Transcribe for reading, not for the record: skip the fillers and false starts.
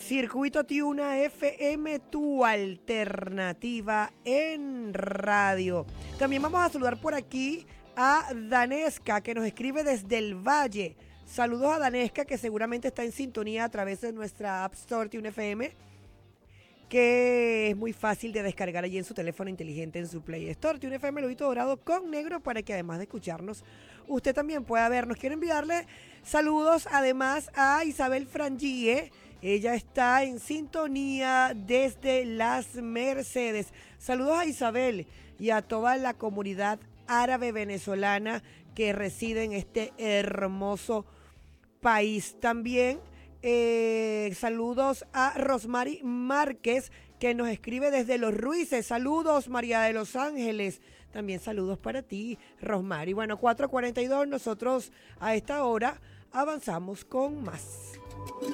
Circuito Tiuna FM, tu alternativa en radio. También vamos a saludar por aquí a Danesca, que nos escribe desde el Valle. Saludos a Danesca, que seguramente está en sintonía a través de nuestra App Store Tiuna FM, que es muy fácil de descargar allí en su teléfono inteligente, en su Play Store. Tiuna FM Lobito Dorado con negro, para que además de escucharnos, usted también pueda vernos. Quiero enviarle saludos además a Isabel Frangie. Ella está en sintonía desde Las Mercedes. Saludos a Isabel y a toda la comunidad árabe venezolana que reside en este hermoso país. También saludos a Rosmary Márquez, que nos escribe desde Los Ruices. Saludos, María de los Ángeles. También saludos para ti, Rosmary. Bueno, 4:42, nosotros a esta hora avanzamos con más.